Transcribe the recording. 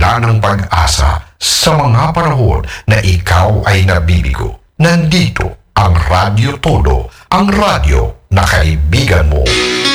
wala ng pag-asa sa mga panahon na ikaw ay nabibigo. Nandito ang Radyo Todo, ang radyo na kaibigan mo.